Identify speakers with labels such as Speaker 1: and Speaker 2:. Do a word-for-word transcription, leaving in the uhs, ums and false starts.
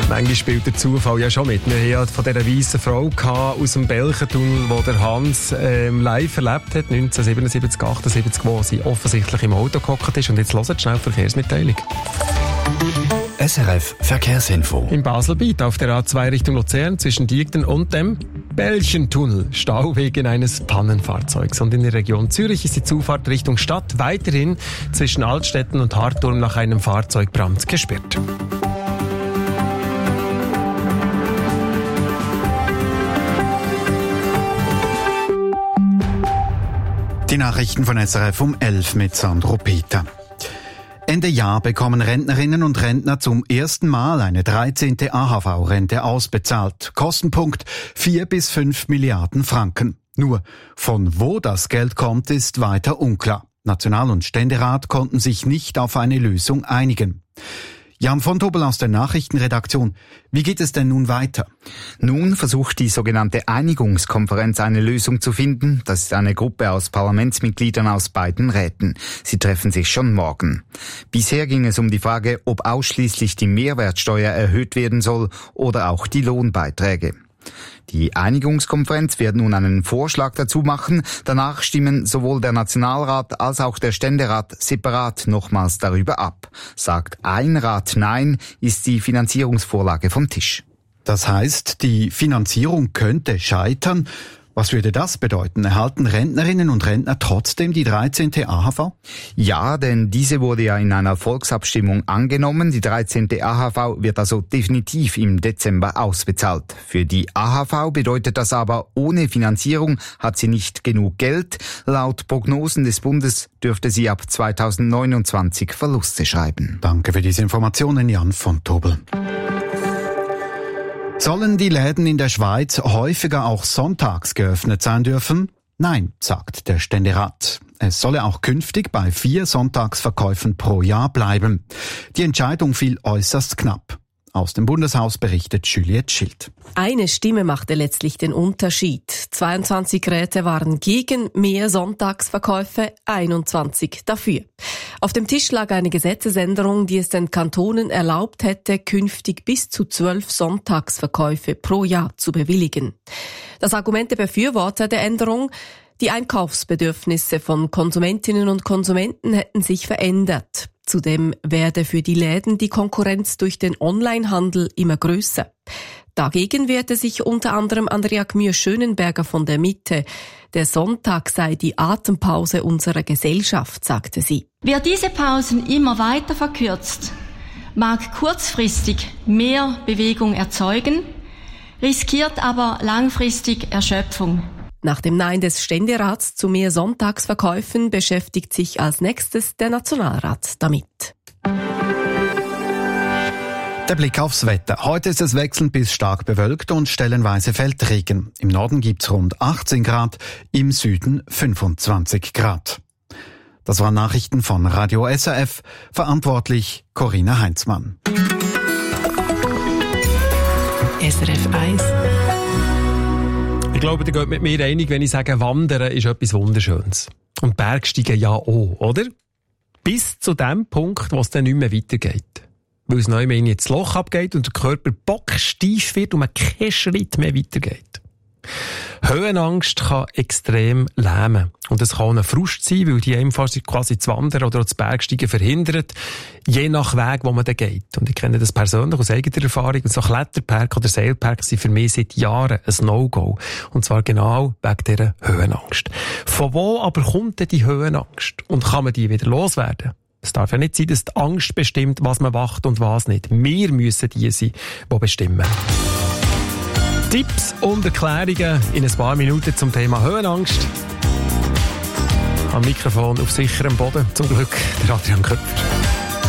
Speaker 1: Manchmal spielt der Zufall ja schon mit. Wir hatten ja von dieser weißen Frau aus dem Belchentunnel, die der Hans ähm, live erlebt hat, neunzehnhundertsiebenundsiebzig, achtundsiebzig, wo sie offensichtlich im Auto gehockt ist. Und jetzt hört schnell die Verkehrsmitteilung.
Speaker 2: S R F Verkehrsinfo.
Speaker 1: In Baselbiet auf der A zwei Richtung Luzern zwischen Diegden und dem Belchentunnel. Stau wegen eines Pannenfahrzeugs. Und in der Region Zürich ist die Zufahrt Richtung Stadt weiterhin zwischen Altstetten und Hartturm nach einem Fahrzeugbrand gesperrt.
Speaker 2: Die Nachrichten von S R F um elf mit Sandro Peter. Ende Jahr bekommen Rentnerinnen und Rentner zum ersten Mal eine dreizehnte A H V-Rente ausbezahlt. Kostenpunkt vier bis fünf Milliarden Franken. Nur von wo das Geld kommt, ist weiter unklar. National- und Ständerat konnten sich nicht auf eine Lösung einigen. Jan von Tobel aus der Nachrichtenredaktion. Wie geht es denn nun weiter?
Speaker 3: Nun versucht die sogenannte Einigungskonferenz eine Lösung zu finden. Das ist eine Gruppe aus Parlamentsmitgliedern aus beiden Räten. Sie treffen sich schon morgen. Bisher ging es um die Frage, ob ausschließlich die Mehrwertsteuer erhöht werden soll oder auch die Lohnbeiträge. Die Einigungskonferenz wird nun einen Vorschlag dazu machen. Danach stimmen sowohl der Nationalrat als auch der Ständerat separat nochmals darüber ab. Sagt ein Rat Nein, ist die Finanzierungsvorlage vom Tisch.
Speaker 2: Das heißt, die Finanzierung könnte scheitern. Was würde das bedeuten? Erhalten Rentnerinnen und Rentner trotzdem die dreizehnte A H V?
Speaker 3: Ja, denn diese wurde ja in einer Volksabstimmung angenommen. Die dreizehnte A H V wird also definitiv im Dezember ausbezahlt. Für die A H V bedeutet das aber, ohne Finanzierung hat sie nicht genug Geld. Laut Prognosen des Bundes dürfte sie ab zweitausendneunundzwanzig Verluste schreiben.
Speaker 2: Danke für diese Informationen, Jan von Tobel. Sollen die Läden in der Schweiz häufiger auch sonntags geöffnet sein dürfen? Nein, sagt der Ständerat. Es solle auch künftig bei vier Sonntagsverkäufen pro Jahr bleiben. Die Entscheidung fiel äußerst knapp. Aus dem Bundeshaus berichtet Juliette Schild.
Speaker 4: Eine Stimme machte letztlich den Unterschied. zweiundzwanzig Räte waren gegen mehr Sonntagsverkäufe, einundzwanzig dafür. Auf dem Tisch lag eine Gesetzesänderung, die es den Kantonen erlaubt hätte, künftig bis zu zwölf Sonntagsverkäufe pro Jahr zu bewilligen. Das Argument der Befürworter der Änderung: die Einkaufsbedürfnisse von Konsumentinnen und Konsumenten hätten sich verändert. Zudem werde für die Läden die Konkurrenz durch den Onlinehandel immer grösser. Dagegen wehrte sich unter anderem Andrea Gmür-Schönenberger von der Mitte. Der Sonntag sei die Atempause unserer Gesellschaft, sagte sie.
Speaker 5: Wer diese Pausen immer weiter verkürzt, mag kurzfristig mehr Bewegung erzeugen, riskiert aber langfristig Erschöpfung.
Speaker 4: Nach dem Nein des Ständerats zu mehr Sonntagsverkäufen beschäftigt sich als nächstes der Nationalrat damit.
Speaker 2: Der Blick aufs Wetter. Heute ist es wechselnd bis stark bewölkt und stellenweise fällt Regen. Im Norden gibt's rund achtzehn Grad, im Süden fünfundzwanzig Grad. Das waren Nachrichten von Radio S R F, verantwortlich Corinna Heinzmann.
Speaker 4: S R F eins.
Speaker 1: Ich glaube, ihr geht mit mir einig, wenn ich sage, Wandern ist etwas Wunderschönes. Und Bergsteigen ja auch, oder? Bis zu dem Punkt, wo es dann nicht mehr weitergeht. Weil es neu mehr in das Loch abgeht und der Körper bocksteif wird und man keinen Schritt mehr weitergeht. Höhenangst kann extrem lähmen. Und es kann ein Frust sein, weil die einem quasi das Wandern oder das Bergsteigen verhindert, je nach Weg, wo man dann geht. Und ich kenne das persönlich aus eigener Erfahrung. Und so Kletterpark oder Seilpark sind für mich seit Jahren ein No-Go. Und zwar genau wegen dieser Höhenangst. Von wo aber kommt denn die Höhenangst? Und kann man die wieder loswerden? Es darf ja nicht sein, dass die Angst bestimmt, was man macht und was nicht. Wir müssen die sein, die bestimmen. Tipps und Erklärungen in ein paar Minuten zum Thema Höhenangst. Am Mikrofon auf sicherem Boden, zum Glück, der Adrian Köpfer.